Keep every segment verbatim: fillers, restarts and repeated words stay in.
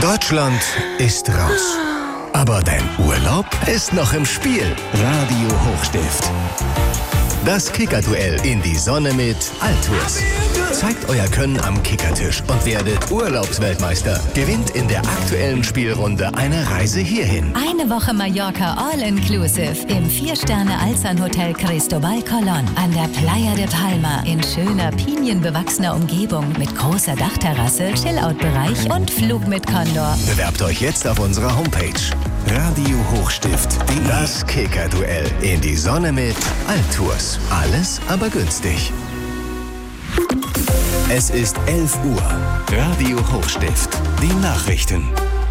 Deutschland ist raus. Aber dein Urlaub ist noch im Spiel. Radio Hochstift. Das Kickerduell in die Sonne mit Altours. Zeigt euer Können am Kickertisch und werdet Urlaubsweltmeister. Gewinnt in der aktuellen Spielrunde eine Reise hierhin. Eine Woche Mallorca All-Inclusive im vier-Sterne-Alzan-Hotel Cristobal Colón an der Playa de Palma in schöner, pinienbewachsener Umgebung mit großer Dachterrasse, Chillout-Bereich und Flug mit Condor. Bewerbt euch jetzt auf unserer Homepage Radio Hochstift. Das Kickerduell in die Sonne mit Altours. Alles aber günstig. Es ist elf Uhr. Radio Hochstift. Die Nachrichten.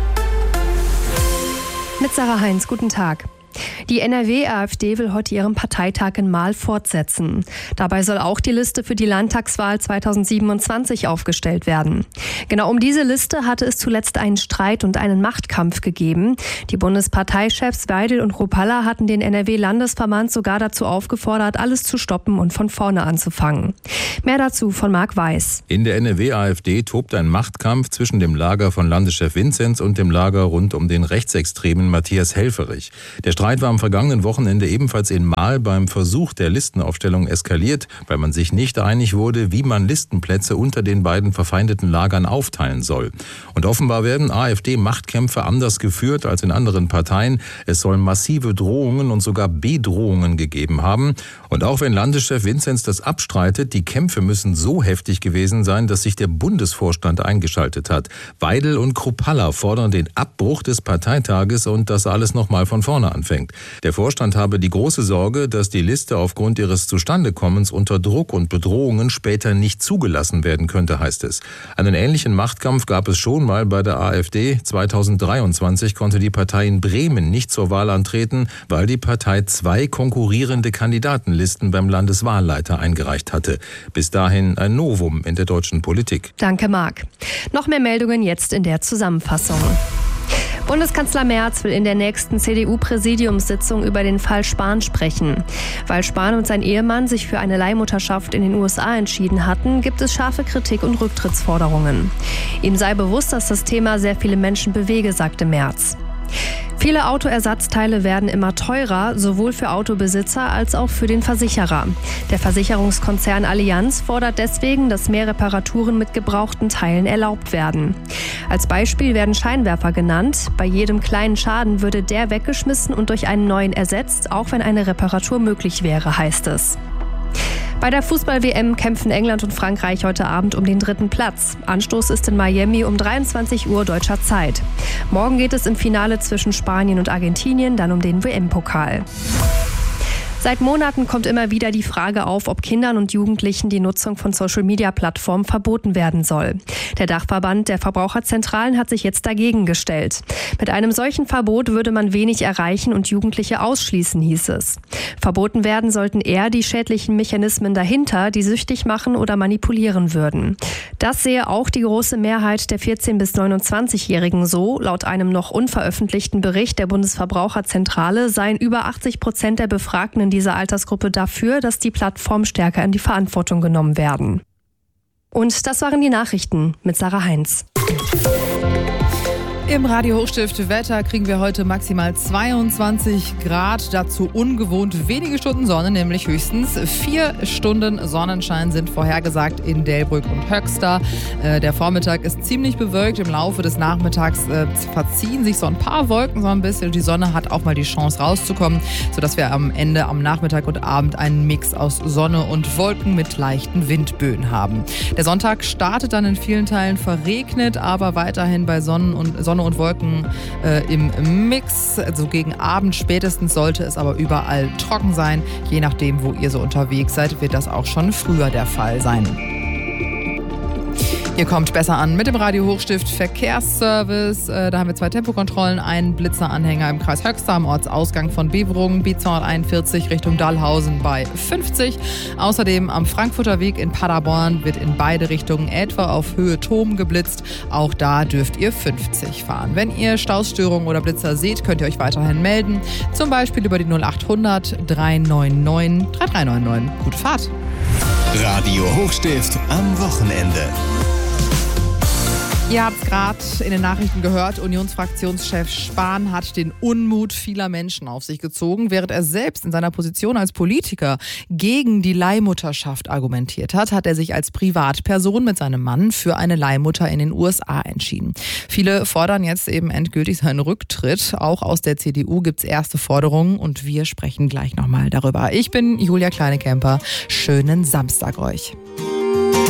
Mit Sarah Heinz, guten Tag. Die N R W-A f D will heute ihren Parteitag in Marl fortsetzen. Dabei soll auch die Liste für die Landtagswahl zweitausendsiebenundzwanzig aufgestellt werden. Genau um diese Liste hatte es zuletzt einen Streit und einen Machtkampf gegeben. Die Bundesparteichefs Weidel und Rupalla hatten den N R W-Landesverband sogar dazu aufgefordert, alles zu stoppen und von vorne anzufangen. Mehr dazu von Marc Weiß. In der N R W-A f D tobt ein Machtkampf zwischen dem Lager von Landeschef Vinzenz und dem Lager rund um den rechtsextremen Matthias Helfferich. Der Streit war am vergangenen Wochenende ebenfalls in Marl beim Versuch der Listenaufstellung eskaliert, weil man sich nicht einig wurde, wie man Listenplätze unter den beiden verfeindeten Lagern aufteilen soll. Und offenbar werden A f D-Machtkämpfe anders geführt als in anderen Parteien. Es sollen massive Drohungen und sogar Bedrohungen gegeben haben. Und auch wenn Landeschef Vinzenz das abstreitet, die Kämpfe müssen so heftig gewesen sein, dass sich der Bundesvorstand eingeschaltet hat. Weidel und Rupalla fordern den Abbruch des Parteitages und dass alles nochmal von vorne anfängt. Der Vorstand habe die große Sorge, dass die Liste aufgrund ihres Zustandekommens unter Druck und Bedrohungen später nicht zugelassen werden könnte, heißt es. Einen ähnlichen Machtkampf gab es schon mal bei der A f D. zweitausenddreiundzwanzig konnte die Partei in Bremen nicht zur Wahl antreten, weil die Partei zwei konkurrierende Kandidatenlisten beim Landeswahlleiter eingereicht hatte. Bis dahin ein Novum in der deutschen Politik. Danke, Marc. Noch mehr Meldungen jetzt in der Zusammenfassung. Bundeskanzler Merz will in der nächsten C D U-Präsidiumssitzung über den Fall Spahn sprechen. Weil Spahn und sein Ehemann sich für eine Leihmutterschaft in den U S A entschieden hatten, gibt es scharfe Kritik und Rücktrittsforderungen. Ihm sei bewusst, dass das Thema sehr viele Menschen bewege, sagte Merz. Viele Autoersatzteile werden immer teurer, sowohl für Autobesitzer als auch für den Versicherer. Der Versicherungskonzern Allianz fordert deswegen, dass mehr Reparaturen mit gebrauchten Teilen erlaubt werden. Als Beispiel werden Scheinwerfer genannt. Bei jedem kleinen Schaden würde der weggeschmissen und durch einen neuen ersetzt, auch wenn eine Reparatur möglich wäre, heißt es. Bei der Fußball-W M kämpfen England und Frankreich heute Abend um den dritten Platz. Anstoß ist in Miami um dreiundzwanzig Uhr deutscher Zeit. Morgen geht es im Finale zwischen Spanien und Argentinien dann um den W M-Pokal. Seit Monaten kommt immer wieder die Frage auf, ob Kindern und Jugendlichen die Nutzung von Social-Media-Plattformen verboten werden soll. Der Dachverband der Verbraucherzentralen hat sich jetzt dagegen gestellt. Mit einem solchen Verbot würde man wenig erreichen und Jugendliche ausschließen, hieß es. Verboten werden sollten eher die schädlichen Mechanismen dahinter, die süchtig machen oder manipulieren würden. Das sehe auch die große Mehrheit der vierzehn- bis neunundzwanzigjährigen so. Laut einem noch unveröffentlichten Bericht der Bundesverbraucherzentrale seien über achtzig Prozent der Befragten in dieser Altersgruppe dafür, dass die Plattformen stärker in die Verantwortung genommen werden. Und das waren die Nachrichten mit Sarah Heinz. Im Radio Hochstift Wetter kriegen wir heute maximal zweiundzwanzig Grad, dazu ungewohnt wenige Stunden Sonne, nämlich höchstens vier Stunden Sonnenschein sind vorhergesagt in Delbrück und Höxter. Äh, der Vormittag ist ziemlich bewölkt, im Laufe des Nachmittags äh, verziehen sich so ein paar Wolken so ein bisschen und die Sonne hat auch mal die Chance rauszukommen, sodass wir am Ende am Nachmittag und Abend einen Mix aus Sonne und Wolken mit leichten Windböen haben. Der Sonntag startet dann in vielen Teilen verregnet, aber weiterhin bei Sonnen und Sonne und Wolken äh, im Mix. Also gegen Abend spätestens sollte es aber überall trocken sein. Je nachdem, wo ihr so unterwegs seid, wird das auch schon früher der Fall sein. Ihr kommt besser an mit dem Radio Hochstift Verkehrsservice. Da haben wir zwei Tempokontrollen, einen Blitzeranhänger im Kreis Höxter am Ortsausgang von Beverungen, B zweihunderteinundvierzig Richtung Dahlhausen bei fünfzig. Außerdem am Frankfurter Weg in Paderborn wird in beide Richtungen etwa auf Höhe Thom geblitzt. Auch da dürft ihr fünfzig fahren. Wenn ihr Stausstörungen oder Blitzer seht, könnt ihr euch weiterhin melden. Zum Beispiel über die null acht hundert drei neun neun drei drei neun neun. Gute Fahrt! Radio Hochstift am Wochenende. Ihr habt es gerade in den Nachrichten gehört, Unionsfraktionschef Spahn hat den Unmut vieler Menschen auf sich gezogen, während er selbst in seiner Position als Politiker gegen die Leihmutterschaft argumentiert hat, hat er sich als Privatperson mit seinem Mann für eine Leihmutter in den U S A entschieden. Viele fordern jetzt eben endgültig seinen Rücktritt. Auch aus der C D U gibt es erste Forderungen und wir sprechen gleich nochmal darüber. Ich bin Julia Kleinekemper. Schönen Samstag euch.